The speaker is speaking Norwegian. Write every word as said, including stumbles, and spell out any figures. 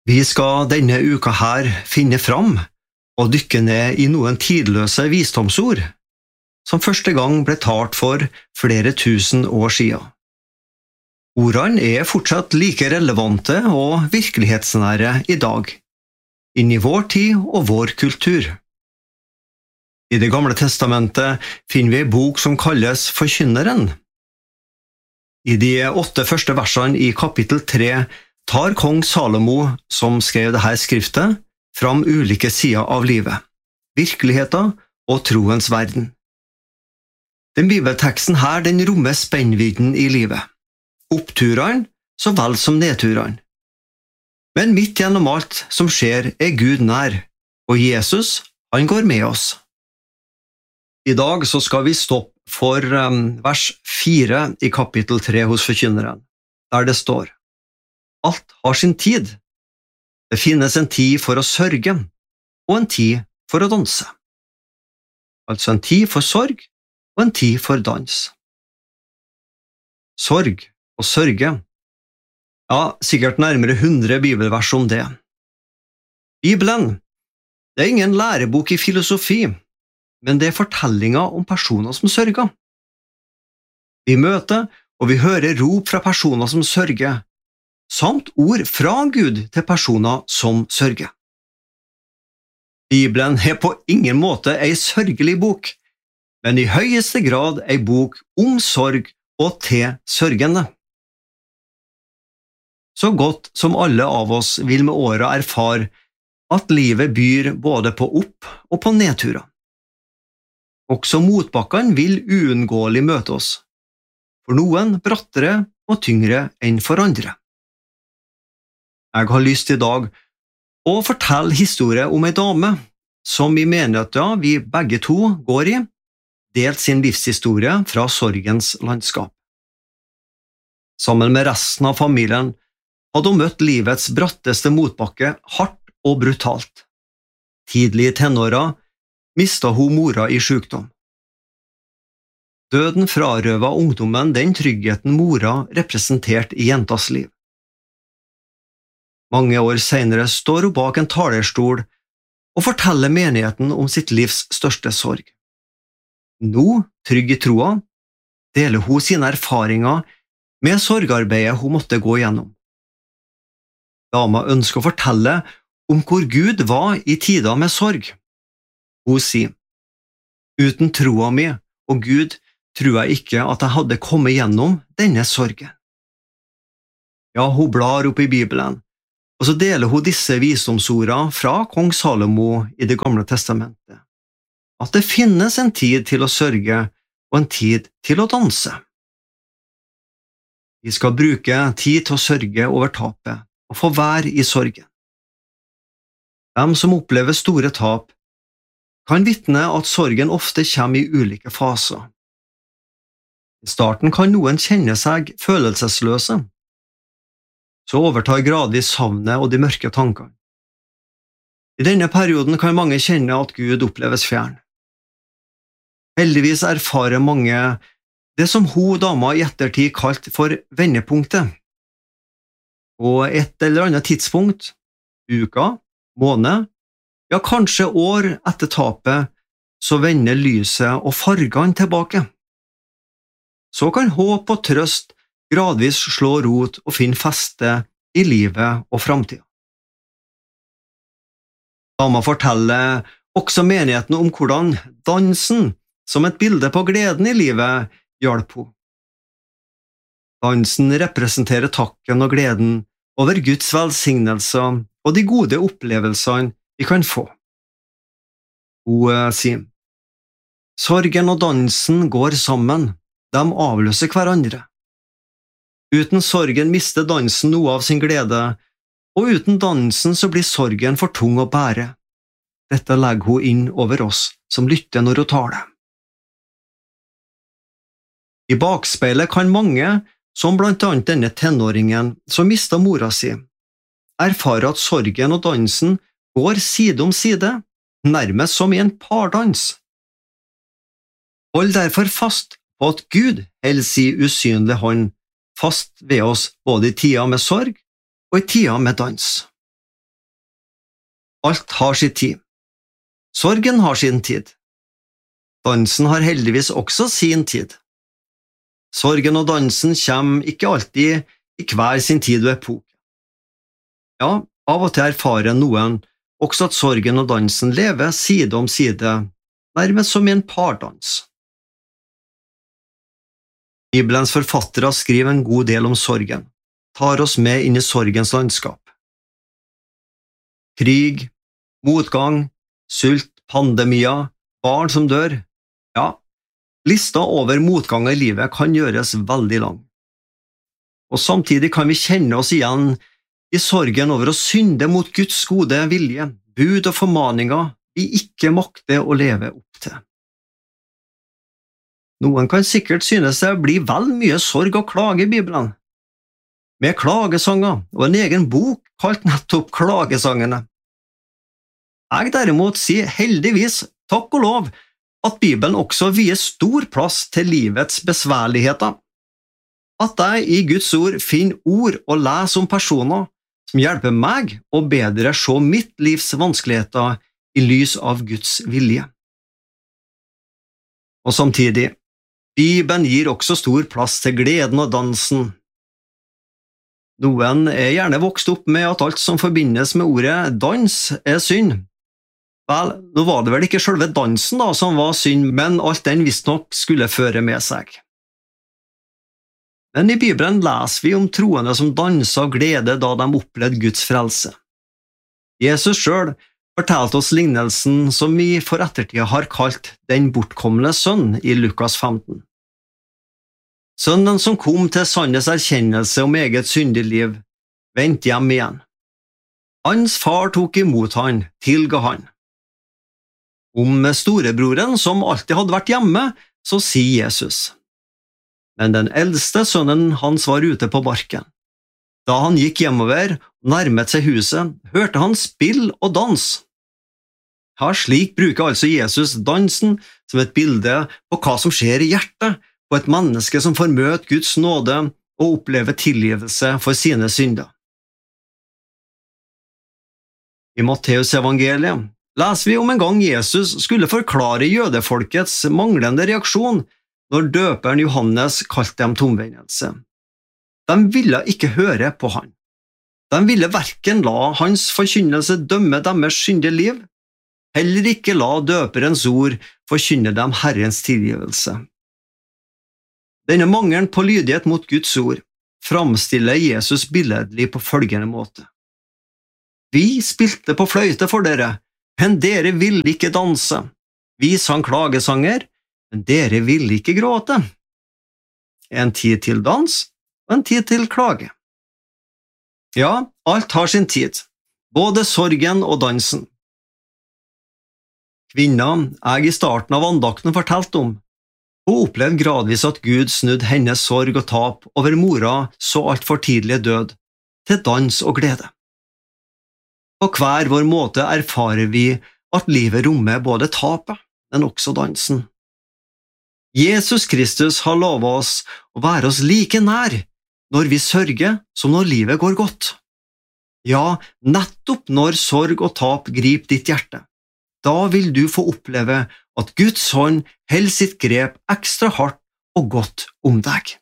Vi skal denne uka her finne fram og dykke ned i noen tidløse visdomsord, som første gang ble talt for flere tusen år siden. Ordene er fortsatt like relevante og virkelighetsnære i dag, inn i vår tid og vår kultur. I Det gamle testamentet finner vi en bok som kalles Forkynneren. I de åtte første versene i kapittel tre tar kong Salomo, som skrev dette skriftet, fram ulike sider av livet, virkeligheten og troens verden. Den bibelteksten her den rommer spennvidden i livet, oppturene så vel som nedturene. Men midt gjennom alt som skjer er Gud nær, og Jesus, han går med oss. I dag så skal vi stoppe for um, vers fire i kapittel tre hos Forkynneren, der det står: Alt har sin tid. Det finnes en tid for å sørge, og en tid for å danse. Altså en tid for sorg, og en tid for dans. Sorg og sørge. Ja, sikkert nærmere hundre bibelvers om det. Bibelen, det er ingen lærebok i filosofi, men det er fortellinger om personer som sørger. Vi møter og vi hører rop fra personer som sørger, samt ord fra Gud til personer som sørger. Bibelen er på ingen måte en sørgelig bok, men i høyeste grad en bok om sorg og til sørgende. Så godt som alle av oss vil med åra erfare at livet byr både på opp- og på nedturer. Også motbakkene vil uunngåelig møte oss, for noen brattere og tyngre enn for andre. Jeg har lyst i dag å fortelle historie om en dame som i menigheten vi begge to går i, delt sin livshistorie fra sorgens landskap. Sammen med resten av familien hadde hun møtt livets bratteste motbakke hardt og brutalt. Tidlig i tenåra mistet hun mora i sykdom. Døden frarøvet ungdommen den tryggheten mora representerte i jentas liv. Mange år senere står hun bak en talerstol og forteller menigheten om sitt livs største sorg. Nå, trygg i troa, deler hun sine erfaringer med sorgarbeidet hun måtte gå gjennom. Dama ønsker å fortelle om hvor Gud var i tider med sorg. Hun sier: Uten troa mi og Gud tror jeg ikke at jeg hadde kommet gjennom denne sorgen. Ja, hun blar opp i Bibelen, og så deler hun disse visdomsordene fra kong Salomo i Det gamle testamentet. At det finnes en tid til å sørge og en tid til å danse. Vi skal bruke tid til å sørge over tapet og få være i sorgen. De som opplever store tap, kan vitne at sorgen ofte kommer i ulike faser. I starten kan noen kjenne seg følelsesløse. Så overtar gradvis savnet og de mørke tankene. I denne perioden kan mange kjenne at Gud oppleves fjern. Heldigvis erfarer mange det som hun dama i ettertid kalt for vendepunktet. På et eller annet tidspunkt, uka, måned, ja kanskje år etter tapet, så vender lyset og fargene tilbake. Så kan håp og trøst gradvis slå rot og finne feste i livet og fremtiden. Dama forteller også menigheten om hvordan dansen, som et bilde på gleden i livet, hjalp henne. Dansen representerer takken og gleden over Guds velsignelser og de gode opplevelsene vi kan få. Hun sier: Sorgen og dansen går sammen, de avløser hverandre. Uten sorgen mister dansen noe av sin glede, og uten dansen så blir sorgen for tung å bære. Dette legger hun inn over oss som lytter når hun taler. I bakspeilet kan mange, som blant annet denne tenåringen som mistet mora si, erfare at sorgen og dansen går side om side, nærmest som i en pardans. Hold derfor fast på at Gud holder sin usynlige hånd fast ved oss både i tida med sorg og i tida med dans. Alt har sitt tid. Sorgen har sin tid. Dansen har heldigvis også sin tid. Sorgen og dansen kommer ikke alltid i hver sin tid og epoke. Ja, av og til erfarer noen også at sorgen og dansen lever side om side, nærmest som i en pardans. Bibelens forfattere skriver en god del om sorgen, tar oss med inn i sorgens landskap. Krig, motgang, sult, pandemier, barn som dør. Ja, lista over motganger i livet kan gjøres veldig lang. Og samtidig kan vi kjenne oss igjen i sorgen over å synde mot Guds gode vilje, bud og formaninger vi ikke makter å leve opp til. Noen kan sikkert synes det blir vel mye sorg og klage i Bibelen, med klagesanger og en egen bok kalt nettopp Klagesangene. Jeg derimot sier heldigvis, takk og lov, at Bibelen også vier stor plass til livets besværligheter. At jeg i Guds ord finner ord og leser om personer som hjelper meg å bedre se mitt livs vanskeligheter i lys av Guds vilje. Og samtidig, Bibelen gir også stor plass til gleden og dansen. Noen er gjerne vokst opp med at alt som forbindes med ordet dans er synd. Vel, nå var det vel ikke selve dansen da som var synd, men alt den visstnok skulle føre med seg. Men i Bibelen leser vi om troende som danset av glede da de opplevde Guds frelse. Jesus selv fortalte oss lignelsen som vi for ettertida har kalt den bortkomne sønn i Lukas femten. Sønnen som kom til sannhets erkjennelse om eget syndig liv, vendte hjem igjen. Hans far tok imot han, tilga han. Om storebroren som alltid hadde vært hjemme, så sier Jesus. Men den eldste sønnen hans var ute på barken. Da han gikk hjemover og nærmet seg huset, hørte han spill og dans. Ja, slik bruker altså Jesus dansen som et bilde på hva som skjer i hjertet på et menneske som får møte Guds nåde og oppleve tilgivelse for sine synder. I Matteus evangeliet leser vi om en gang Jesus skulle forklare jødefolkets manglende reaksjon når døperen Johannes kalte dem til omvendelse. De ville ikke høre på han. De ville hverken la hans forkynnelse dømme deres syndige liv, heller ikke la døperens ord forkynne dem Herrens tilgivelse. Denne mangelen på lydighet mot Guds ord framstiller Jesus billedlig på følgende måte. Vi spilte på fløyte for dere, men dere ville ikke danse. Vi sang klagesanger, men dere ville ikke gråte. En tid til dans, og en tid til klage. Ja, alt har sin tid, både sorgen og dansen. Kvinna jeg i starten av andakten fortalte om, hun opplevde gradvis at Gud snudde hennes sorg og tap over mora så alt for tidlig død, til dans og glede. På hver vår måte erfarer vi at livet rommer både tapet, men også dansen. Jesus Kristus har lovet oss å være oss like nær når vi sørger som når livet går godt. Ja, nettopp når sorg og tap griper ditt hjerte. Da vil du få oppleve at Guds hånd holder sitt grep ekstra hardt og godt om deg.